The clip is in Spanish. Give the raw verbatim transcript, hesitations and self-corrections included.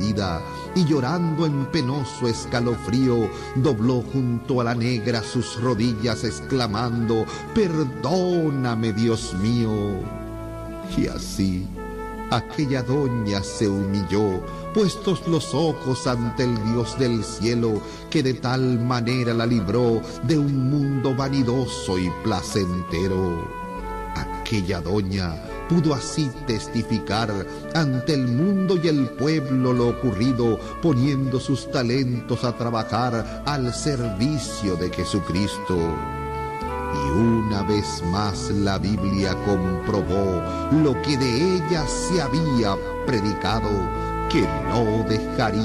vida, y llorando en penoso escalofrío, dobló junto a la negra sus rodillas exclamando: «Perdóname, Dios mío». Y así aquella doña se humilló, puestos los ojos ante el Dios del cielo, que de tal manera la libró de un mundo vanidoso y placentero. Aquella doña pudo así testificar ante el mundo y el pueblo lo ocurrido, poniendo sus talentos a trabajar al servicio de Jesucristo. Y una vez más la Biblia comprobó lo que de ella se había predicado, que no dejaría